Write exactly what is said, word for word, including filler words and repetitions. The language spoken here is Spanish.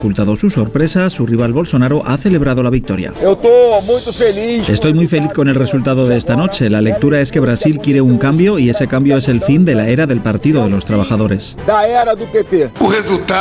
Ocultado su sorpresa, su rival Bolsonaro ha celebrado la victoria. Estoy muy feliz con el resultado de esta noche. La lectura es que Brasil quiere un cambio y ese cambio es el fin de la era del Partido de los Trabajadores.